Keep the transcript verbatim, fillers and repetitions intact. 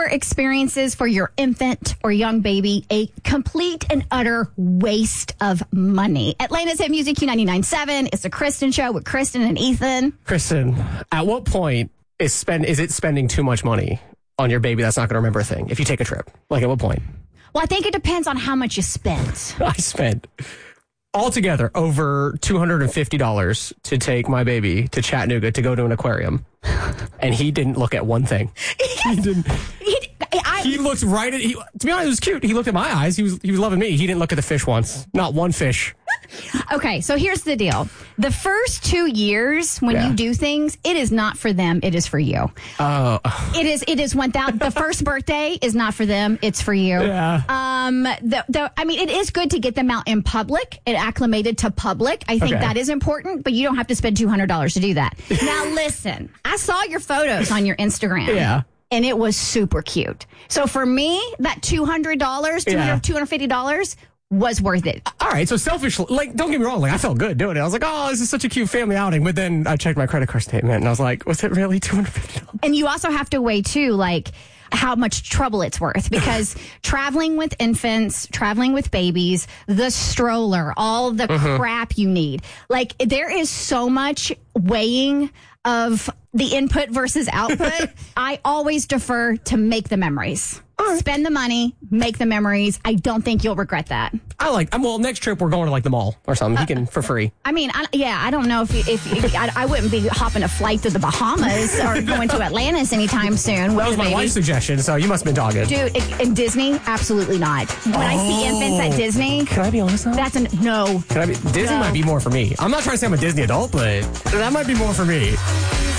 experiences for your infant or young baby a complete and utter waste of money? Atlanta's Hit Music Q ninety-nine point seven. It's the Kristen Show with Kristen and Ethan. Kristen, at what point is spend is it spending too much money on your baby that's not going to remember a thing if you take a trip? Like, at what point? Well, I think it depends on how much you spent. I spent altogether over two hundred fifty dollars to take my baby to Chattanooga to go to an aquarium. And he didn't look at one thing. He didn't. He, I, he looked right at, he, to be honest, it was cute. He looked at my eyes. He was, he was loving me. He didn't look at the fish once. Not one fish. Okay, so here's the deal. The first two years when Yeah. you do things, it is not for them, it is for you. Oh. It is It is one thousand. The first birthday is not for them, it's for you. Yeah. Um. The, the I mean, it is good to get them out in public and acclimated to public. I think Okay. that is important, but you don't have to spend two hundred dollars to do that. Now, listen, I saw your photos on your Instagram. Yeah. And it was super cute. So for me, that two hundred dollars, Yeah. two hundred fifty dollars was worth it. All right, so selfishly, like, don't get me wrong, like, I felt good doing it. I was like, oh, this is such a cute family outing. But then I checked my credit card statement, and I was like, was it really two hundred fifty dollars? And you also have to weigh, too, like, how much trouble it's worth. Because traveling with infants, traveling with babies, the stroller, all the Mm-hmm. crap you need. Like, there is so much weighing of the input versus output. I always defer to make the memories. Right. Spend the money, make the memories. I don't think you'll regret that. I like, I'm, well, next trip we're going to, like, the mall or something. He can, for free. I mean, I, yeah, I don't know if you, if, if I, I wouldn't be hopping a flight to the Bahamas or going to Atlantis anytime soon. That was my wife's suggestion, so you must have been talking. Dude, in Disney, absolutely not. When I see infants at Disney, Can I be honest, though? that's a no. Can I be, Disney No. might be more for me. I'm not trying to say I'm a Disney adult, but that might be more for me.